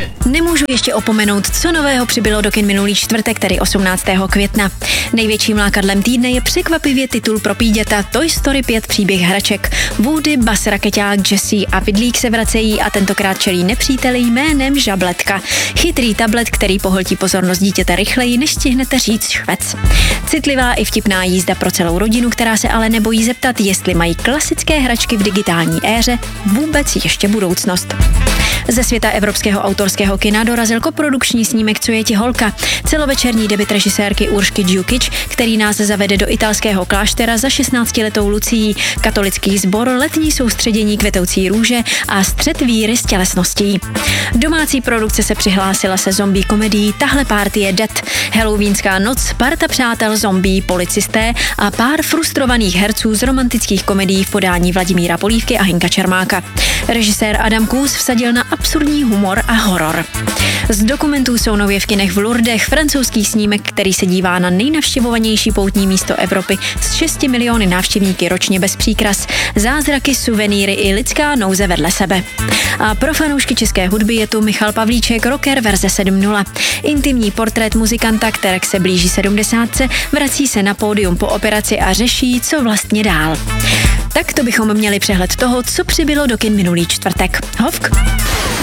Nemůžu ještě opomenout, co nového přibylo do kin minulý čtvrtek, tedy 18. května. Největším lákadlem týdne je překvapivě titul pro píděta Toy Story 5 příběh hraček. Woody, Buzz, rakeťák, Jessie a Pidlík se vracejí a tentokrát čelí nepříteli jménem Žabletka. Chytrý tablet, který pohltí pozornost dítěte rychleji, než stihnete říct švec. Citlivá i vtipná jízda pro celou rodinu, která se ale nebojí zeptat, jestli mají klasické hračky v digitální éře vůbec ještě budoucnost. Ze světa evropského autorského kina dorazil koprodukční snímek Co je ti holka, celovečerní debut režisérky Uršky Djukič, který nás zavede do italského kláštera za 16letou Lucií, katolický sbor, letní soustředění kvetoucí růže a střet víry s tělesností. Domácí produkce se přihlásila se zombie komedií Tahle party je dead, halloweenská noc, parta přátel zombie, policisté a pár frustrovaných herců z romantických komedií v podání Vladimíra Polívky a Hinka Čermáka. Režisér Adam Kůz vsadil na absurdní humor a horor. Z dokumentů jsou nově v kinech v Lourdech francouzský snímek, který se dívá na nejnavštěvovanější poutní místo Evropy s 6 miliony návštěvníky ročně bez příkras, zázraky, suvenýry i lidská nouze vedle sebe. A pro fanoušky české hudby je tu Michal Pavlíček, rocker verze 7.0. Intimní portrét muzikanta, který se blíží 70, vrací se na pódium po operaci a řeší, co vlastně dál. Tak to bychom měli přehled toho, co přibylo do kin minulý čtvrtek. Hovk?